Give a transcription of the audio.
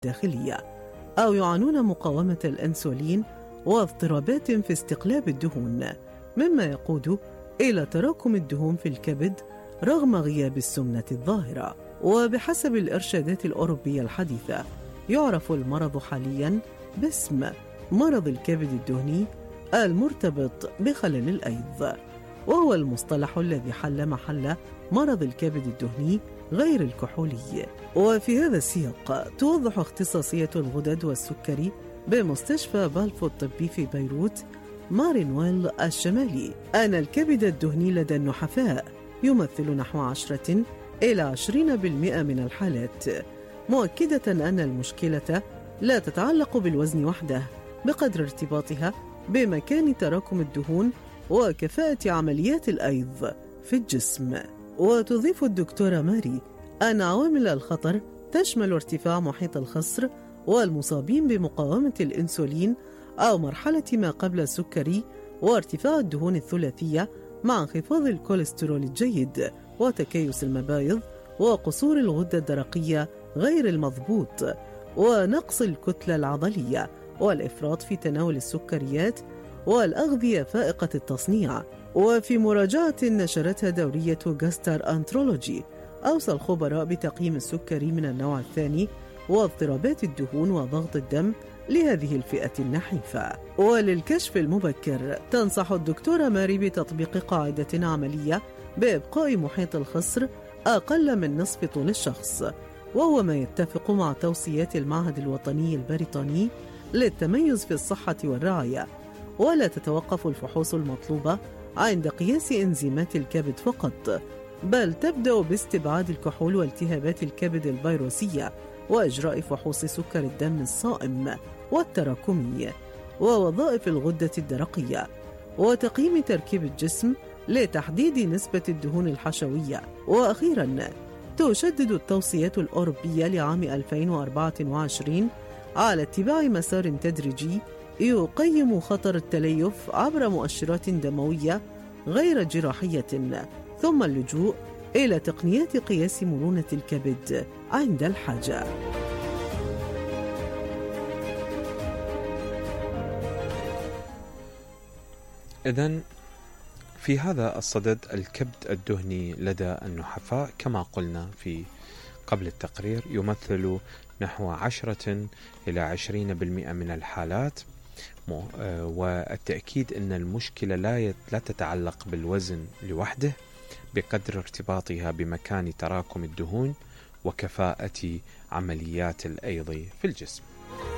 الداخلية، أو يعانون مقاومة الأنسولين واضطرابات في استقلاب الدهون، مما يقود إلى تراكم الدهون في الكبد رغم غياب السمنة الظاهرة. وبحسب الإرشادات الأوروبية الحديثة، يعرف المرض حالياً باسم مرض الكبد الدهني المرتبط بخلل الأيض، وهو المصطلح الذي حل محل مرض الكبد الدهني غير الكحولي. وفي هذا السياق توضح اختصاصية الغدد والسكري بمستشفى بالفو الطبي في بيروت مارينويل الشمالي أن الكبد الدهني لدى النحفاء يمثل نحو 10 إلى 20% من الحالات، مؤكدة أن المشكلة لا تتعلق بالوزن وحده بقدر ارتباطها بمكان تراكم الدهون وكفاءة عمليات الأيض في الجسم. وتضيف الدكتورة ماري أن عوامل الخطر تشمل ارتفاع محيط الخصر والمصابين بمقاومة الأنسولين أو مرحلة ما قبل السكري، وارتفاع الدهون الثلاثية مع انخفاض الكوليسترول الجيد وتكيس المبايض وقصور الغدة الدرقية غير المضبوط ونقص الكتلة العضلية والإفراط في تناول السكريات والأغذية فائقة التصنيع. وفي مراجعة نشرتها دورية جاستر أنترولوجي، أوصى الخبراء بتقييم السكري من النوع الثاني واضطرابات الدهون وضغط الدم لهذه الفئة النحيفة. وللكشف المبكر تنصح الدكتورة ماري بتطبيق قاعدة عملية بإبقاء محيط الخصر أقل من نصف طول الشخص، وهو ما يتفق مع توصيات المعهد الوطني البريطاني للتميز في الصحة والرعاية. ولا تتوقف الفحوص المطلوبة عند قياس إنزيمات الكبد فقط، بل تبدأ باستبعاد الكحول والتهابات الكبد الفيروسية وإجراء فحوص سكر الدم الصائم والتراكمي ووظائف الغدة الدرقية وتقييم تركيب الجسم لتحديد نسبة الدهون الحشوية. وأخيراً تشدد التوصيات الأوروبية لعام 2024 على اتباع مسار تدريجي يقيم خطر التليف عبر مؤشرات دموية غير جراحية، ثم اللجوء إلى تقنيات قياس مرونة الكبد عند الحاجة. إذن في هذا الصدد الكبد الدهني لدى النحفاء كما قلنا في قبل التقرير يمثل نحو 10 إلى 20% من الحالات، والتأكيد أن المشكلة لا تتعلق بالوزن لوحده بقدر ارتباطها بمكان تراكم الدهون وكفاءة عمليات الأيض في الجسم.